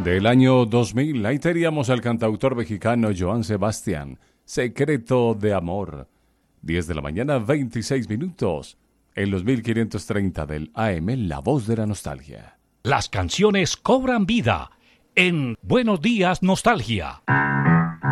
Del año 2000, ahí teníamos al cantautor mexicano Joan Sebastián, Secreto de Amor. 10 de la mañana, 26 minutos. En los 1530 del AM, La Voz de la Nostalgia. Las canciones cobran vida en Buenos Días Nostalgia.